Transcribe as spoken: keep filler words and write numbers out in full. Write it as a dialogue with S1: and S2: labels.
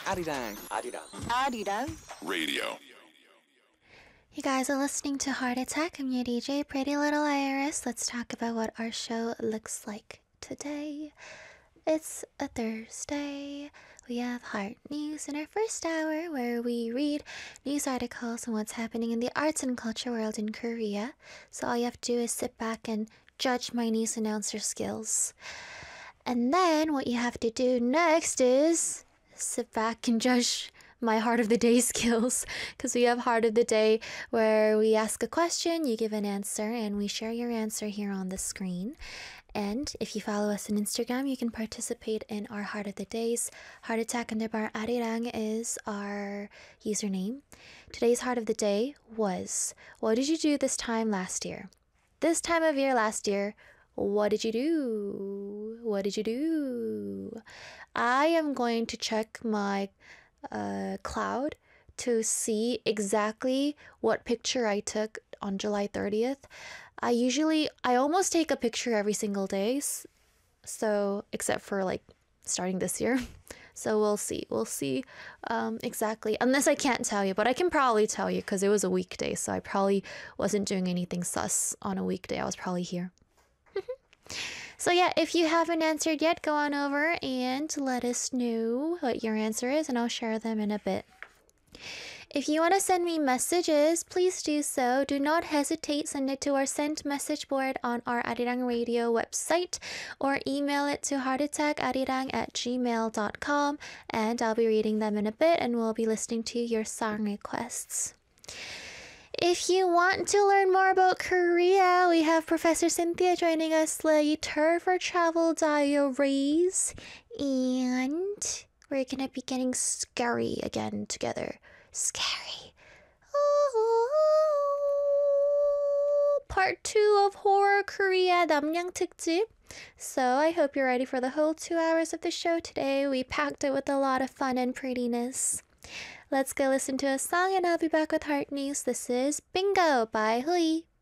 S1: Arirang. Arirang.
S2: Arirang
S3: Radio.
S4: You guys are listening to Heart Attack. I'm your D J, Pretty Little Iris. Let's talk about what our show looks like today. It's a Thursday. We have Heart News in our first hour, where we read news articles on what's happening in the arts and culture world in Korea. So all you have to do is sit back and judge my news announcer skills. And then what you have to do next is sit back and judge my Heart of the Day skills, because we have Heart of the Day where we ask a question, you give an answer, and we share your answer here on the screen. And if you follow us on Instagram, you can participate in our Heart of the Days. Heart Attack underbar Arirang is our username. Today's Heart of the Day was, what did you do this time last year? This time of year last year, what did you do? What did you do? I am going to check my uh, cloud to see exactly what picture I took on July thirtieth. I usually, I almost take a picture every single day, so, except for like starting this year. So we'll see, we'll see um, exactly, unless I can't tell you, but I can probably tell you because it was a weekday, so I probably wasn't doing anything sus on a weekday. I was probably here. So yeah, if you haven't answered yet, go on over and let us know what your answer is, and I'll share them in a bit. If you want to send me messages, please do so. Do not hesitate. Send it to our sent message board on our Arirang Radio website, or email it to heartattackarirang at gmail dot com, and I'll be reading them in a bit, and we'll be listening to your song requests. If you want to learn more about Korea, we have Professor Cynthia joining us later for Travel Diaries, and we're gonna be getting scary again together. Scary. Ooh. Part two of Horror Korea 남양 특집. So I hope you're ready for the whole two hours of the show today. We packed it with a lot of fun and prettiness. Let's go listen to a song, and I'll be back with Heart News. This is Bingo by Hui.